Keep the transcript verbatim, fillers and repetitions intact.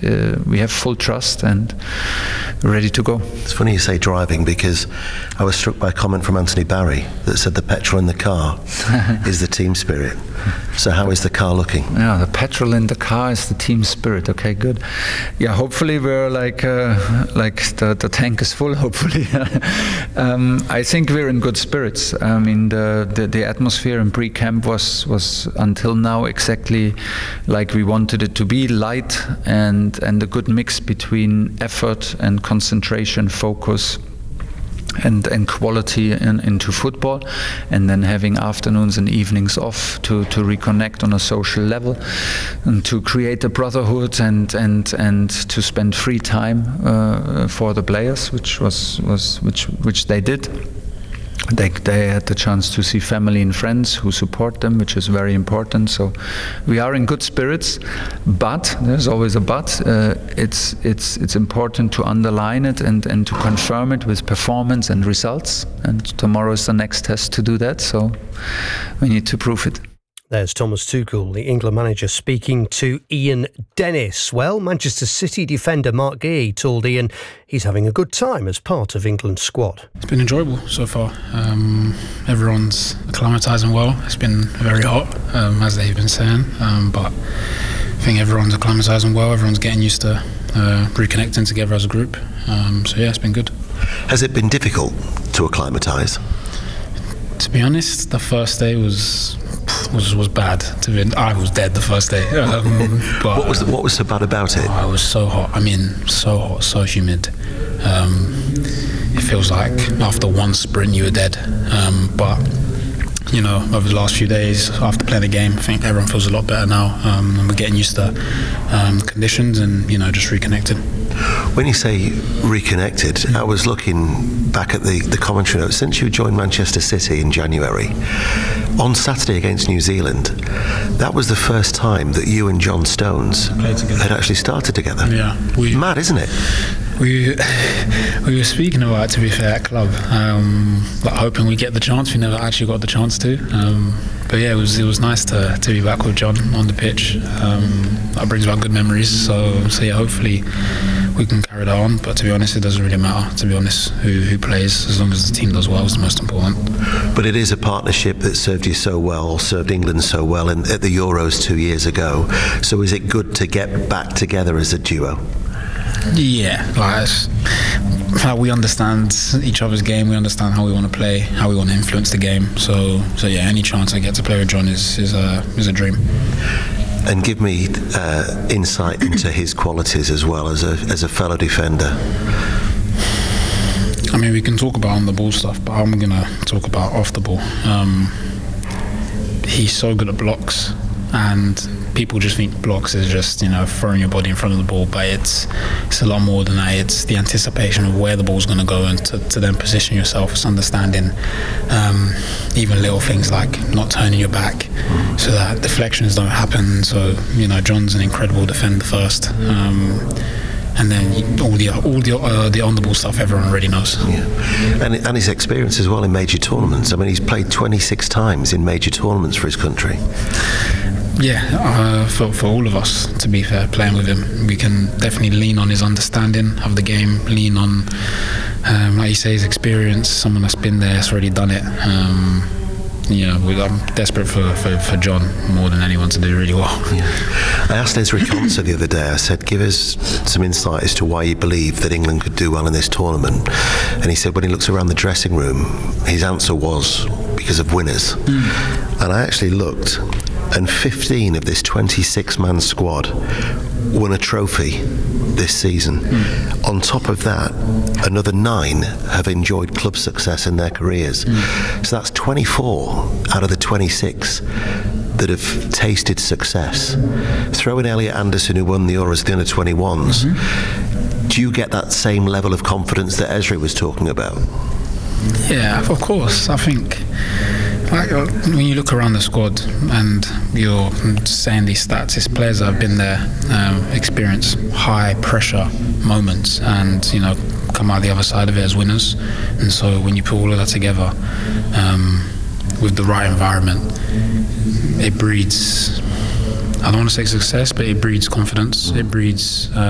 uh, we have full trust and ready to go. It's funny you say driving, because I was struck by a comment from Anthony Barry that said the petrol in the car is the team spirit. So how is the car looking? Yeah, the petrol in the car is the team spirit. Okay, good. Yeah, hopefully we're like uh, like the, the tank is full, hopefully. um, I think we're in good spirits. I mean, the, the, the atmosphere in pre-camp was, was until now exactly like we wanted it to be, light and, and a good mix between effort and concentration, focus, and and quality in, into football, and then having afternoons and evenings off to, to reconnect on a social level and to create a brotherhood and and and to spend free time uh, for the players, which was was which which they did. They, they had the chance to see family and friends who support them, which is very important. So we are in good spirits, but there's always a but. Uh, it's it's it's important to underline it and, and to confirm it with performance and results. And tomorrow is the next test to do that. So we need to prove it. There's Thomas Tuchel, the England manager, speaking to Ian Dennis. Well, Manchester City defender Mark Guéhi told Ian he's having a good time as part of England's squad. It's been enjoyable so far. Um, everyone's acclimatising well. It's been very hot, um, as they've been saying, um, but I think everyone's acclimatising well. Everyone's getting used to uh, reconnecting together as a group. Um, so yeah, it's been good. Has it been difficult to acclimatise? To be honest, the first day was was was bad. To be, I was dead the first day. Um, but what was the, what was so bad about it? Oh, it was so hot. I mean, so hot, so humid. Um, it feels like after one sprint you were dead. Um, but you know, over the last few days after playing the game, I think everyone feels a lot better now, um, and we're getting used to um, conditions and you know just reconnected. When you say reconnected, I was looking back at the, the commentary notes. Since you joined Manchester City in January, on Saturday against New Zealand, that was the first time that you and John Stones had actually started together. Yeah, we, mad, isn't it? We we were speaking about it, to be fair, at club, um, like hoping we get the chance. We never actually got the chance to. Um, but yeah, it was it was nice to, to be back with John on the pitch. Um, that brings back good memories. So so yeah, hopefully we can carry that on. But to be honest, it doesn't really matter. To be honest, who who plays, as long as the team does well, is the most important. But it is a partnership that served you so well, served England so well in, at the Euros two years ago. So is it good to get back together as a duo? Yeah, like, like we understand each other's game. We understand how we want to play, how we want to influence the game. So, so yeah, any chance I get to play with John is is a is a dream. And give me uh, insight into his qualities as well as a as a fellow defender. I mean, we can talk about on the ball stuff, but I'm gonna talk about off the ball. Um, he's so good at blocks, and people just think blocks is just, you know, throwing your body in front of the ball, but it's it's a lot more than that. It's the anticipation of where the ball's going to go and to, to then position yourself. It's understanding um, even little things like not turning your back so that deflections don't happen. So, you know, John's an incredible defender first. Um, and then all the all the uh, the on the ball stuff everyone already knows. Yeah, and and his experience as well in major tournaments. I mean, he's played twenty-six times in major tournaments for his country. Yeah, uh, for for all of us, to be fair, playing with him, we can definitely lean on his understanding of the game, lean on, um, like you say, his experience. Someone that's been there, has already done it. Um, you know, I'm desperate for, for, for John more than anyone to do really well. Yeah. I asked Ezri Konsa the other day, I said, give us some insight as to why you believe that England could do well in this tournament. And he said when he looks around the dressing room, his answer was because of winners. Mm. And I actually looked, and fifteen of this twenty-six man squad won a trophy this season. Mm. On top of that, another nine have enjoyed club success in their careers. Mm. So that's twenty-four out of the twenty-six that have tasted success. Throw in Elliot Anderson, who won the Euros at the under twenty-ones. Mm-hmm. Do you get that same level of confidence that Ezri was talking about? Yeah, of course. I think like when you look around the squad and you're saying these stats, it's players that have been there, um, experience high pressure moments, and you know come out the other side of it as winners. And so when you put all of that together um, with the right environment, it breeds, I don't want to say success, but it breeds confidence. It breeds uh,